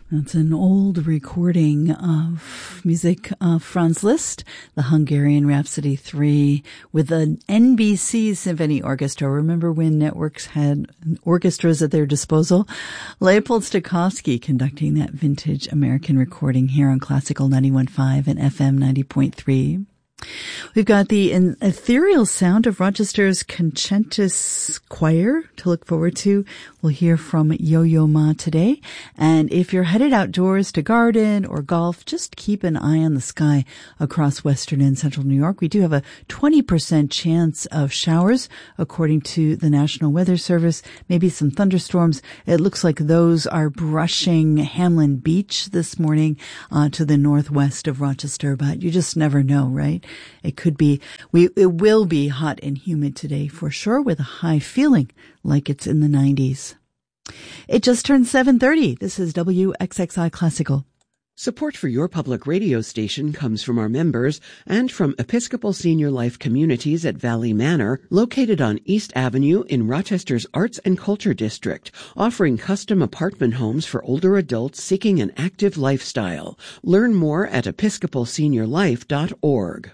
That's an old recording of music of Franz Liszt, the Hungarian Rhapsody 3, with an NBC Symphony Orchestra. Remember when networks had orchestras at their disposal? Leopold Stokowski conducting that vintage American recording here on Classical 91.5 and FM 90.3. We've got the ethereal sound of Rochester's Concentus Choir to look forward to. We'll hear from Yo-Yo Ma today. And if you're headed outdoors to garden or golf, just keep an eye on the sky across western and central New York. We do have a 20% chance of showers, according to the National Weather Service. Maybe some thunderstorms. It looks like those are brushing Hamlin Beach this morning to the northwest of Rochester, but you just never know, right? It could be, it will be hot and humid today for sure, with a high feeling like it's in the 90s. It just turned 7:30. This is WXXI Classical. Support for your public radio station comes from our members and from Episcopal Senior Life Communities at Valley Manor, located on East Avenue in Rochester's Arts and Culture District, offering custom apartment homes for older adults seeking an active lifestyle. Learn more at episcopalseniorlife.org.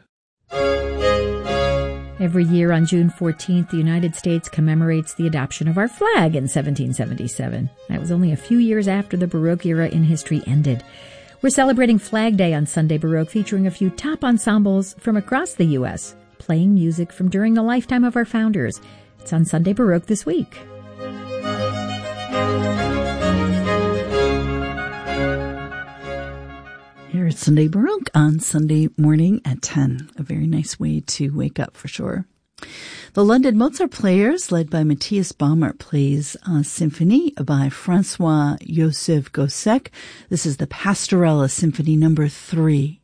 Every year on June 14th, the United States commemorates the adoption of our flag in 1777. That was only a few years after the Baroque era in history ended. We're celebrating Flag Day on Sunday Baroque, featuring a few top ensembles from across the U.S., playing music from during the lifetime of our founders. It's on Sunday Baroque this week. Here at Sunday Baroque on Sunday morning at 10. A very nice way to wake up for sure. The London Mozart Players, led by Matthias Baumert, plays a symphony by Francois Joseph Gossec. This is the Pastorella Symphony number 3.